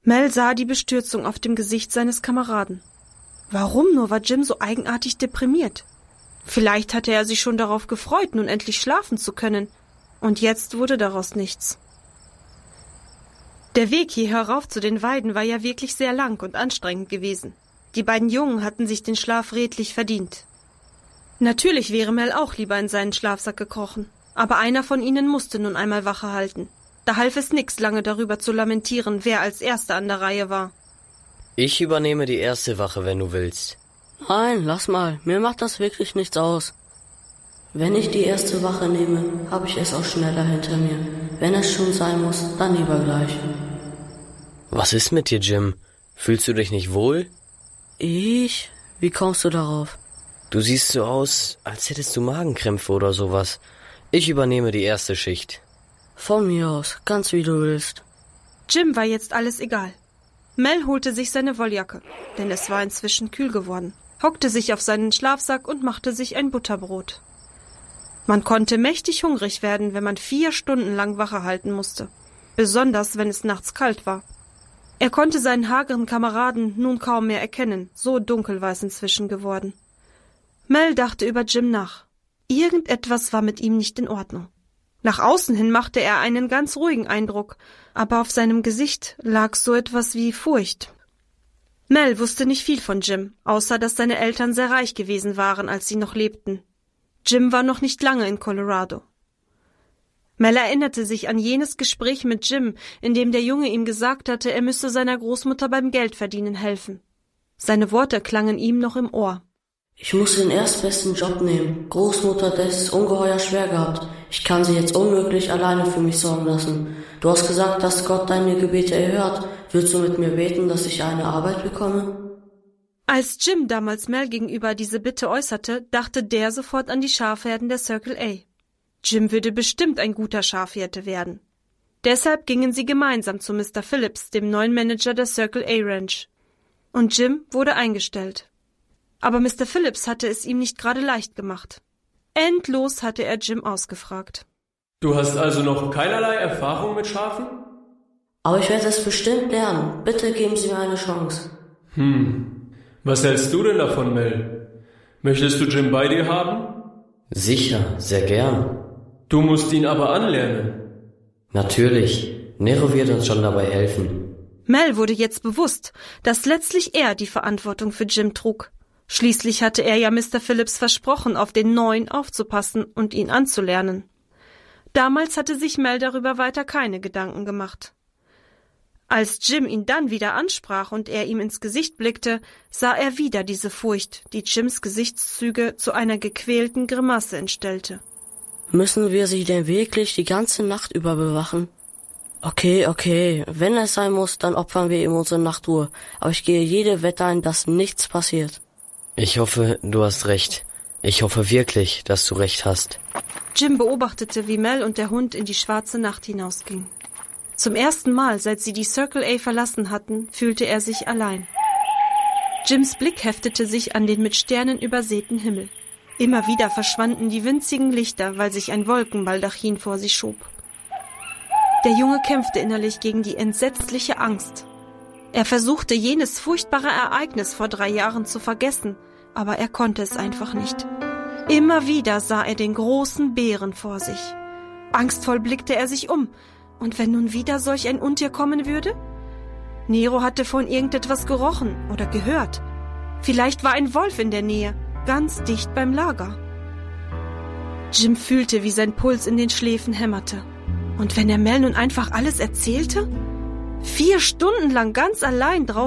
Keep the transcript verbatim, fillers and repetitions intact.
Mel sah die Bestürzung auf dem Gesicht seines Kameraden. Warum nur war Jim so eigenartig deprimiert? Vielleicht hatte er sich schon darauf gefreut, nun endlich schlafen zu können, und jetzt wurde daraus nichts. Der Weg hier herauf zu den Weiden war ja wirklich sehr lang und anstrengend gewesen. Die beiden Jungen hatten sich den Schlaf redlich verdient. Natürlich wäre Mel auch lieber in seinen Schlafsack gekrochen, aber einer von ihnen musste nun einmal Wache halten. Da half es nix, lange darüber zu lamentieren, wer als Erster an der Reihe war. Ich übernehme die erste Wache, wenn du willst. Nein, lass mal, mir macht das wirklich nichts aus. Wenn ich die erste Wache nehme, habe ich es auch schneller hinter mir. Wenn es schon sein muss, dann lieber gleich. Was ist mit dir, Jim? Fühlst du dich nicht wohl? Ich? Wie kommst du darauf? Du siehst so aus, als hättest du Magenkrämpfe oder sowas. Ich übernehme die erste Schicht. Von mir aus, ganz wie du willst. Jim war jetzt alles egal. Mel holte sich seine Wolljacke, denn es war inzwischen kühl geworden, hockte sich auf seinen Schlafsack und machte sich ein Butterbrot. Man konnte mächtig hungrig werden, wenn man vier Stunden lang Wache halten musste, besonders wenn es nachts kalt war. Er konnte seinen hageren Kameraden nun kaum mehr erkennen, so dunkel war es inzwischen geworden. Mel dachte über Jim nach. Irgendetwas war mit ihm nicht in Ordnung. Nach außen hin machte er einen ganz ruhigen Eindruck, aber auf seinem Gesicht lag so etwas wie Furcht. Mel wusste nicht viel von Jim, außer dass seine Eltern sehr reich gewesen waren, als sie noch lebten. Jim war noch nicht lange in Colorado. Mel erinnerte sich an jenes Gespräch mit Jim, in dem der Junge ihm gesagt hatte, er müsse seiner Großmutter beim Geldverdienen helfen. Seine Worte klangen ihm noch im Ohr. Ich muss den erstbesten Job nehmen. Großmutter, das ist ungeheuer schwer gehabt. Ich kann sie jetzt unmöglich alleine für mich sorgen lassen. Du hast gesagt, dass Gott deine Gebete erhört. Willst du mit mir beten, dass ich eine Arbeit bekomme? Als Jim damals Mel gegenüber diese Bitte äußerte, dachte der sofort an die Schafherden der Circle A. Jim würde bestimmt ein guter Schafhirte werden. Deshalb gingen sie gemeinsam zu Mister Phillips, dem neuen Manager der Circle A Ranch. Und Jim wurde eingestellt. Aber Mister Phillips hatte es ihm nicht gerade leicht gemacht. Endlos hatte er Jim ausgefragt. Du hast also noch keinerlei Erfahrung mit Schafen? Aber ich werde es bestimmt lernen. Bitte geben Sie mir eine Chance. Hm, was hältst du denn davon, Mel? Möchtest du Jim bei dir haben? Sicher, sehr gern. Du musst ihn aber anlernen. Natürlich, Nero wird uns schon dabei helfen. Mel wurde jetzt bewusst, dass letztlich er die Verantwortung für Jim trug. Schließlich hatte er ja Mister Phillips versprochen, auf den Neuen aufzupassen und ihn anzulernen. Damals hatte sich Mel darüber weiter keine Gedanken gemacht. Als Jim ihn dann wieder ansprach und er ihm ins Gesicht blickte, sah er wieder diese Furcht, die Jims Gesichtszüge zu einer gequälten Grimasse entstellte. Müssen wir sie denn wirklich die ganze Nacht über bewachen? Okay, okay, wenn es sein muss, dann opfern wir ihm unsere Nachtruhe, aber ich gehe jede Wette ein, dass nichts passiert. Ich hoffe, du hast recht. Ich hoffe wirklich, dass du recht hast. Jim beobachtete, wie Mel und der Hund in die schwarze Nacht hinausgingen. Zum ersten Mal, seit sie die Circle A verlassen hatten, fühlte er sich allein. Jims Blick heftete sich an den mit Sternen übersäten Himmel. Immer wieder verschwanden die winzigen Lichter, weil sich ein Wolkenbaldachin vor sie schob. Der Junge kämpfte innerlich gegen die entsetzliche Angst. Er versuchte, jenes furchtbare Ereignis vor drei Jahren zu vergessen, aber er konnte es einfach nicht. Immer wieder sah er den großen Bären vor sich. Angstvoll blickte er sich um. Und wenn nun wieder solch ein Untier kommen würde? Nero hatte von irgendetwas gerochen oder gehört. Vielleicht war ein Wolf in der Nähe, ganz dicht beim Lager. Jim fühlte, wie sein Puls in den Schläfen hämmerte. Und wenn er Mel nun einfach alles erzählte? Vier Stunden lang ganz allein draußen